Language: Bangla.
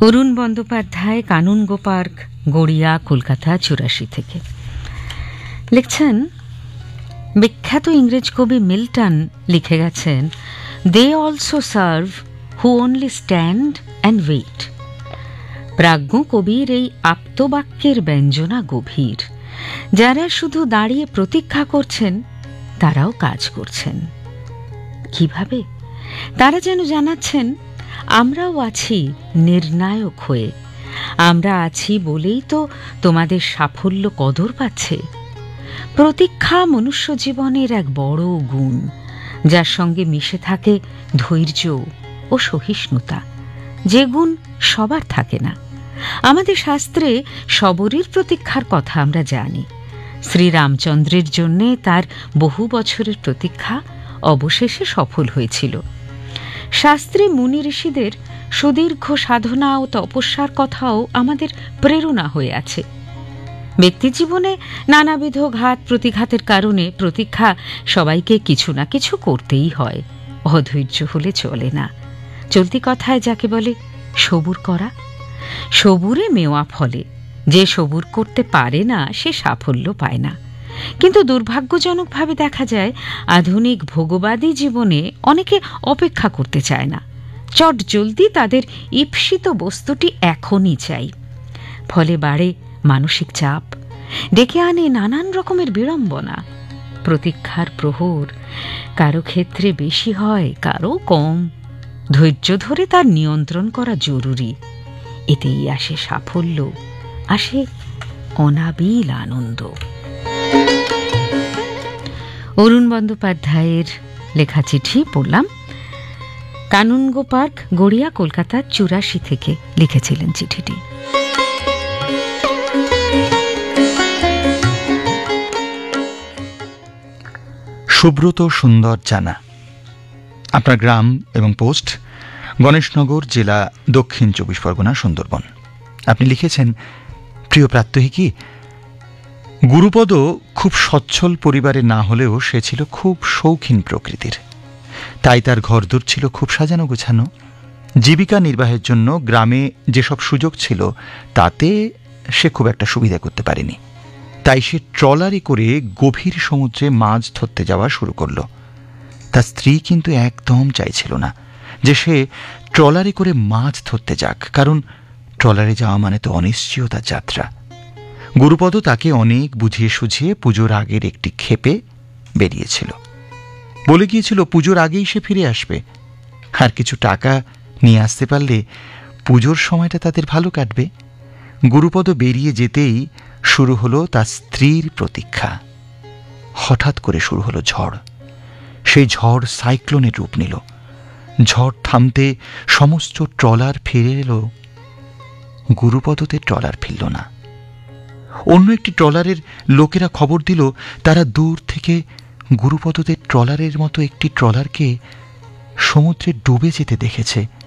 অরুণ বন্দ্যোপাধ্যায়, কানুনগো পার্ক, গড়িয়া, কলকাতা ৮৪ থেকে লিখছেন, বিখ্যাত ইংরেজ কবি মিল্টন লিখে গেছেন, they also serve who only stand and wait. প্রাজ্ঞ কবির এই আপ্তবাক্যের ব্যঞ্জনা গভীর। যারা শুধু দাঁড়িয়ে প্রতীক্ষা করছেন তারাও কাজ করছেন। কিভাবে? তারা যেন জানাচ্ছেন, আমরাও আছি নির্ণায়ক হয়ে। আমরা আছি বলেই তো তোমাদের সাফল্য কদর পাচ্ছে। প্রতীক্ষা মনুষ্য জীবনের এক বড় গুণ, যার সঙ্গে মিশে থাকে ধৈর্য ও সহিষ্ণুতা, যে গুণ সবার থাকে না। আমাদের শাস্ত্রে শবরীর প্রতীক্ষার কথা আমরা জানি। শ্রীরামচন্দ্রের জন্যে তার বহু বছরের প্রতীক্ষা অবশেষে সফল হয়েছিল। শাস্ত্রে মুনি ঋষিদের সুদীর্ঘ সাধনা ও তপস্যার কথাও আমাদের প্রেরণা হয়ে আছে। ব্যক্তিজীবনে নানাবিধ ঘাত প্রতিঘাতের কারণে প্রতীক্ষা সবাইকে কিছু না কিছু করতেই হয়। অধৈর্য হলে চলে না। চলতি কথায় যাকে বলে সবুর করা, সবুরে মেওয়া ফলে। যে সবুর করতে পারে না সে সাফল্য পায় না। কিন্তু দুর্ভাগ্যজনকভাবে দেখা যায়, আধুনিক ভোগবাদী জীবনে অনেকে অপেক্ষা করতে চায় না। চট জলদি তাদের ঈপ্সিত বস্তুটি এখনই চাই। ফলে বাড়ে মানসিক চাপ, ডেকে আনে নানান রকমের বিড়ম্বনা। প্রতীক্ষার প্রহর কারো ক্ষেত্রে বেশি হয়, কারো কম। ধৈর্য ধরে তার নিয়ন্ত্রণ করা জরুরি। এতেই আসে সাফল্য, আসে অনাবিল আনন্দ। অরুণ বন্দ্যোপাধ্যায়ের লেখা চিঠি পড়লাম। কানুনগো পার্ক, গড়িয়া, কলকাতা ৮৪ থেকে লিখেছিলেন চিঠিটি। সুব্রত সুন্দর জানা, আপনার গ্রাম এবং পোস্ট গণেশনগর, জেলা দক্ষিণ ২৪ পরগনা, সুন্দরবন। আপনি লিখেছেন, প্রিয় প্রাত্যহিকী, গুরুপদ খুব সচ্ছল পরিবারে না হলেও সে ছিল খুব শৌখিন প্রকৃতির। তাই তার ঘরদোর ছিল খুব সাজানো গোছানো। জীবিকা নির্বাহের জন্য গ্রামে যেসব সুযোগ ছিল তাতে সে খুব একটা সুবিধা করতে পারেনি। তাই সে ট্রলারে করে গভীর সমুদ্রে মাছ ধরতে যাওয়া শুরু করল। তার স্ত্রী কিন্তু একদম চাইছিল না যে সে ট্রলারে করে মাছ ধরতে যাক, কারণ ট্রলারে যাওয়া মানে তো অনিশ্চয়তার যাত্রা। গুরুপদ তাকে অনেক বুঝিয়ে সুঝিয়ে পুজোর আগের একটি ক্ষেপে বেরিয়েছিল। বলে গিয়েছিল পুজোর আগেই সে ফিরে আসবে, আর কিছু টাকা নিয়ে আসতে পারলে পুজোর সময়টা তাদের ভালো কাটবে। গুরুপদ বেরিয়ে যেতেই শুরু হলো তার স্ত্রীর প্রতীক্ষা। হঠাৎ করে শুরু হলো ঝড়। সেই ঝড় সাইক্লোনের রূপ নিল। ঝড় থামতে সমস্ত ট্রলার ফিরে এলো। গুরুপদতে ট্রলার ফিরল না। অন্য একটি ট্রলারের লোকেরা খবর দিল তারা দূর থেকে গুরুপদদের ট্রলারের মতো একটি ট্রলারকে সমুদ্রে ডুবে যেতে দেখেছে।